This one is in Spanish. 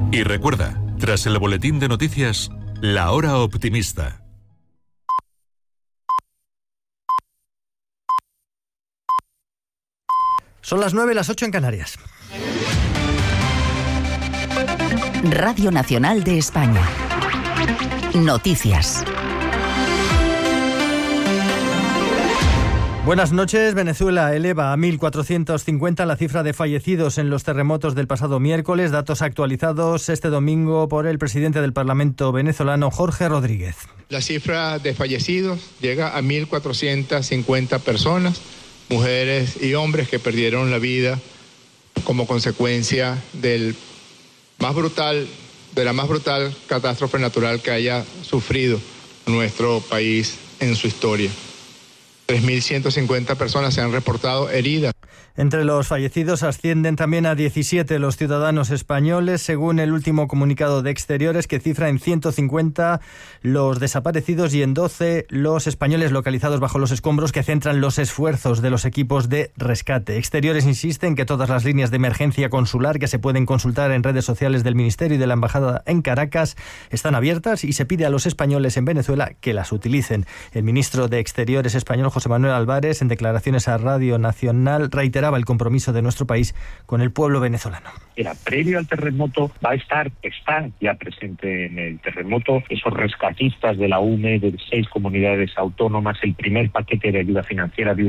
Y recuerda, tras el boletín de noticias, La Hora Optimista. Son las 9, las 8 en Canarias. Radio Nacional de España. Noticias. Buenas noches. Venezuela eleva a 1.450 la cifra de fallecidos en los terremotos del pasado miércoles, datos actualizados este domingo por el presidente del Parlamento venezolano, Jorge Rodríguez. La cifra de fallecidos llega a 1.450 personas, mujeres y hombres que perdieron la vida como consecuencia de la más brutal catástrofe natural que haya sufrido nuestro país en su historia. 3.150 personas se han reportado heridas. Entre los fallecidos ascienden también a 17 los ciudadanos españoles, según el último comunicado de Exteriores, que cifra en 150 los desaparecidos y en 12 los españoles localizados bajo los escombros, que centran los esfuerzos de los equipos de rescate. Exteriores insiste en que todas las líneas de emergencia consular que se pueden consultar en redes sociales del Ministerio y de la Embajada en Caracas están abiertas y se pide a los españoles en Venezuela que las utilicen. El ministro de Exteriores español, José Manuel Álvarez, en declaraciones a Radio Nacional, reiteraba el compromiso de nuestro país con el pueblo venezolano. Era previo al terremoto, están ya presente en el terremoto esos rescatistas de la UME de 6 comunidades autónomas, el primer paquete de ayuda financiera de